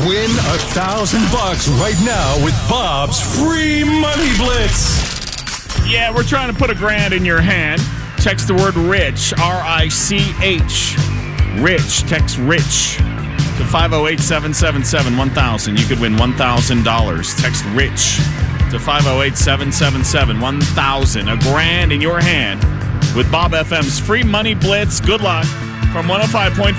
Win $1,000 right now with Bob's free Money Blitz. Yeah, we're trying to put $1,000 in your hand. Text the word RICH, R-I-C-H. Rich, text RICH to 508-777-1000. You could win $1,000. Text RICH to 508-777-1000. $1,000 in your hand with Bob FM's free Money Blitz. Good luck from 105.5